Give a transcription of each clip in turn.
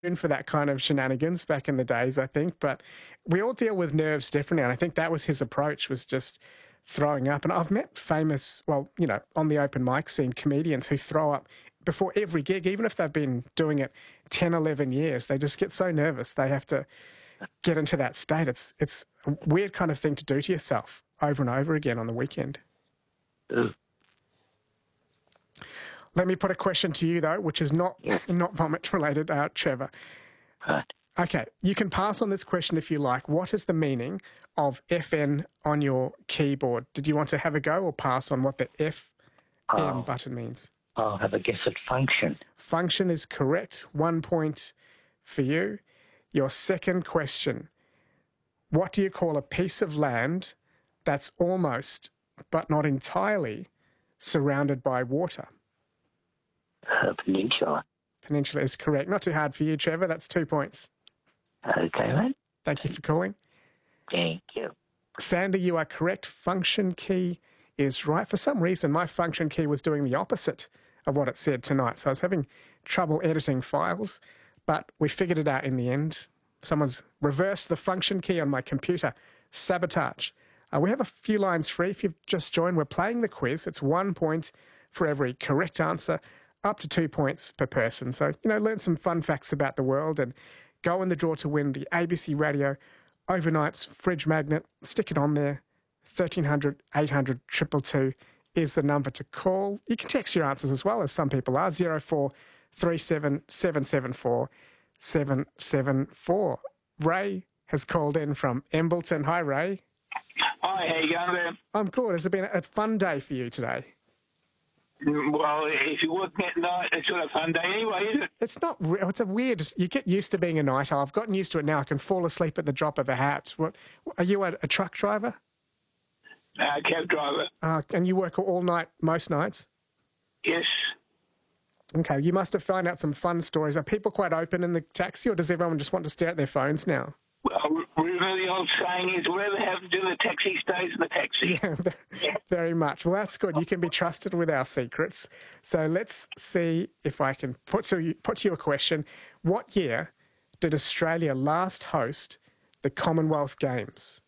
in for that kind of shenanigans back in the days, I think. But we all deal with nerves differently, and I think that was his approach, was just throwing up. And I've met famous, well, you know, on the open mic scene, comedians who throw up before every gig, even if they've been doing it 10, 11 years. They just get so nervous they have to get into that state. It's a weird kind of thing to do to yourself over and over again on the weekend. Let me put a question to you, though, which is not vomit-related, Trevor. Right. Okay, you can pass on this question if you like. What is the meaning of FN on your keyboard? Did you want to have a go or pass on what the FM button means? I'll have a guess at function. Function is correct. 1 point for you. Your second question. What do you call a piece of land that's almost, but not entirely, surrounded by water? Peninsula. Peninsula is correct. Not too hard for you, Trevor. That's 2 points. Okay, mate. Thank you for calling. Thank you. Sander, you are correct. Function key is right. For some reason, my function key was doing the opposite of what it said tonight. So I was having trouble editing files, but we figured it out in the end. Someone's reversed the function key on my computer. Sabotage. We have a few lines free. If you've just joined, we're playing the quiz. It's 1 point for every correct answer, up to 2 points per person. So, you know, learn some fun facts about the world and go in the draw to win the ABC Radio Overnight's fridge magnet. Stick it on there. 1300 800 222 is the number to call. You can text your answers as well, as some people are. 0437 774 774. Ray has called in from Embleton. Hi, Ray. Hi, how you going there? I'm good. Has it been a fun day for you today? Well, if you're working at night, it's not a fun day anyway, is it? It's not. It's a weird. You get used to being a night owl. I've gotten used to it now. I can fall asleep at the drop of a hat. What? Are you a truck driver? Cab driver. And you work all night, most nights? Yes. Okay. You must have found out some fun stories. Are people quite open in the taxi, or does everyone just want to stare at their phones now? Well, remember the old saying is, whatever happens in the taxi stays in the taxi. Yeah, very much. Well, that's good. You can be trusted with our secrets. So let's see if I can put to you a question. What year did Australia last host the Commonwealth Games?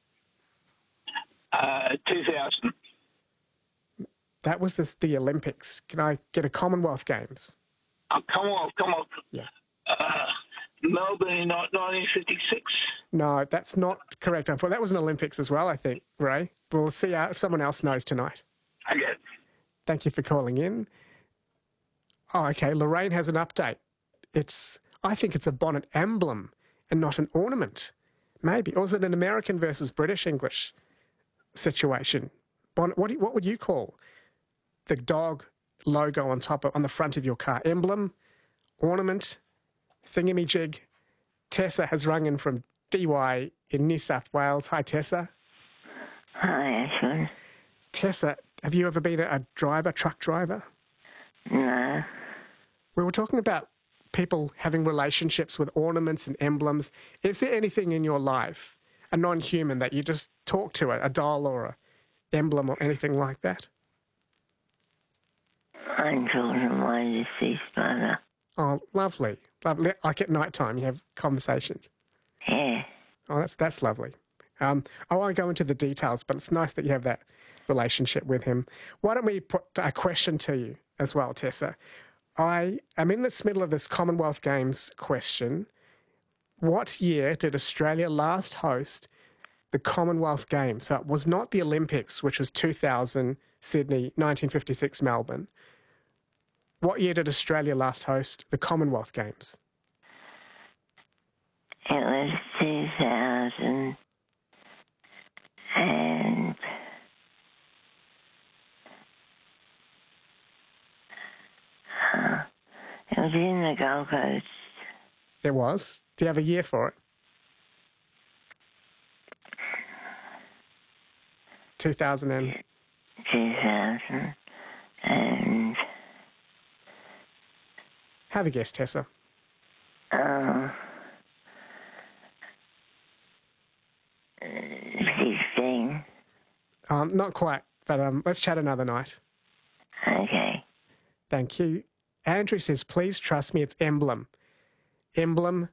2000. That was the Olympics. Can I get a Commonwealth Games? Commonwealth. Yeah. Melbourne in 1956. No, that's not correct. That was an Olympics as well, I think, Ray. We'll see if someone else knows tonight. Okay. Thank you for calling in. Oh, okay. Lorraine has an update. I think it's a bonnet emblem and not an ornament. Maybe. Or is it an American versus British English situation? Bonnet. What would you call the dog logo on the front of your car? Emblem, ornament, thingamajig. Tessa has rung in from DY in New South Wales. Hi, Tessa. Hi, Ashley. Tessa, have you ever been a truck driver? No. We were talking about people having relationships with ornaments and emblems. Is there anything in your life, a non-human, that you just talk to, a doll or an emblem or anything like that? I'm talking to my deceased mother. Oh, lovely. Lovely. Like at night time, you have conversations. Yeah. Oh, that's lovely. I won't go into the details, but it's nice that you have that relationship with him. Why don't we put a question to you as well, Tessa? I am in the middle of this Commonwealth Games question. What year did Australia last host the Commonwealth Games? So it was not the Olympics, which was 2000, Sydney, 1956, Melbourne. What year did Australia last host the Commonwealth Games? It was 2000 and it was in the Gold Coast. It was. Do you have a year for it? 2000 and... 2000 and... Have a guess, Tessa. 16. Not quite, but let's chat another night. Okay. Thank you. Andrew says, please trust me, it's emblem. emblem